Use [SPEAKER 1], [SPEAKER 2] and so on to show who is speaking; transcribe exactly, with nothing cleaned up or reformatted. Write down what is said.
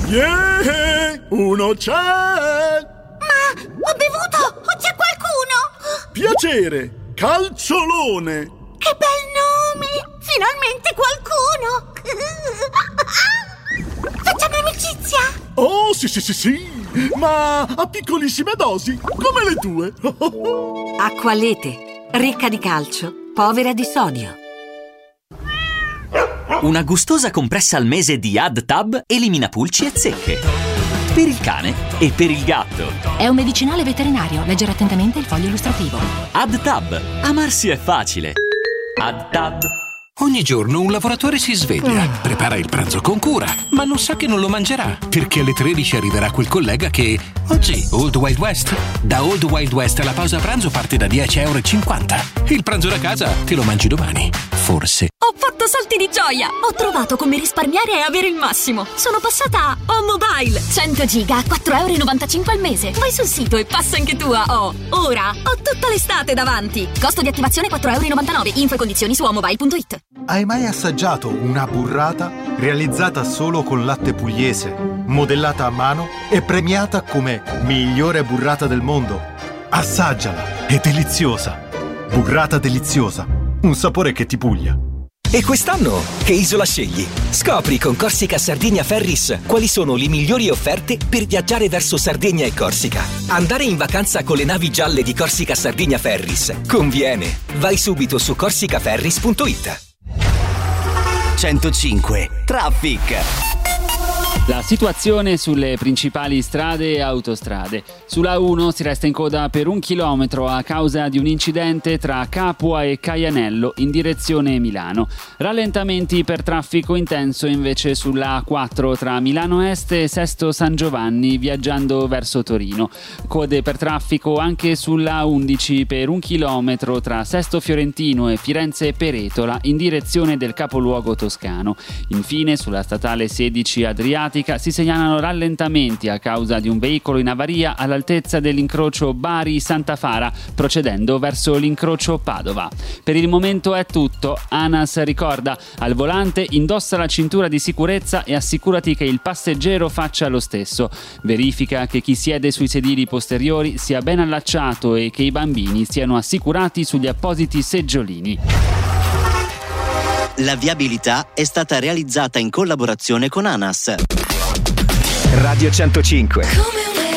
[SPEAKER 1] Yeah, uno c'è!
[SPEAKER 2] Ma ho bevuto! C'è qualcuno!
[SPEAKER 1] Piacere, Calciolone!
[SPEAKER 2] Che bel nome! Finalmente qualcuno! Facciamo amicizia!
[SPEAKER 1] Oh, sì, sì, sì, sì! Ma a piccolissime dosi, come le tue!
[SPEAKER 3] Acqualete, ricca di calcio, povera di sodio.
[SPEAKER 4] Una gustosa compressa al mese di AddTab elimina pulci e zecche. Per il cane e per il gatto.
[SPEAKER 5] È un medicinale veterinario. Leggere attentamente il foglio illustrativo.
[SPEAKER 4] AddTab. Amarsi è facile. AddTab.
[SPEAKER 6] Ogni giorno un lavoratore si sveglia, prepara il pranzo con cura, ma non sa che non lo mangerà, perché alle tredici arriverà quel collega che... Oggi, Old Wild West. Da Old Wild West la pausa pranzo parte da dieci e cinquanta euro. Il pranzo da casa te lo mangi domani. Forse.
[SPEAKER 5] Ho fatto salti di gioia! Ho trovato come risparmiare e avere il massimo. Sono passata a O Mobile. cento giga a quattro e novantacinque euro al mese. Vai sul sito e passa anche tu a O. Ora ho tutta l'estate davanti. Costo di attivazione quattro e novantanove euro. Info e condizioni su omobile punto it.
[SPEAKER 7] Hai mai assaggiato una burrata realizzata solo con latte pugliese, modellata a mano e premiata come migliore burrata del mondo? Assaggiala, è deliziosa. Burrata deliziosa, un sapore che ti puglia.
[SPEAKER 8] E quest'anno che isola scegli? Scopri con Corsica Sardinia Ferris quali sono le migliori offerte per viaggiare verso Sardegna e Corsica. Andare in vacanza con le navi gialle di Corsica Sardinia Ferris conviene. Vai subito su corsica ferris punto it.
[SPEAKER 4] centocinque Traffic.
[SPEAKER 9] La situazione sulle principali strade e autostrade. Sulla uno si resta in coda per un chilometro a causa di un incidente tra Capua e Caianello in direzione Milano. Rallentamenti per traffico intenso invece sulla A quattro tra Milano Est e Sesto San Giovanni viaggiando verso Torino. Code per traffico anche sulla A undici per un chilometro tra Sesto Fiorentino e Firenze Peretola in direzione del capoluogo toscano. Infine sulla statale sedici Adriatica si segnalano rallentamenti a causa di un veicolo in avaria all'altezza dell'incrocio Bari-Santa Fara, procedendo verso l'incrocio Padova. Per il momento è tutto. ANAS ricorda: al volante indossa la cintura di sicurezza e assicurati che il passeggero faccia lo stesso. Verifica che chi siede sui sedili posteriori sia ben allacciato e che i bambini siano assicurati sugli appositi seggiolini.
[SPEAKER 10] La viabilità è stata realizzata in collaborazione con ANAS.
[SPEAKER 8] Radio centocinque.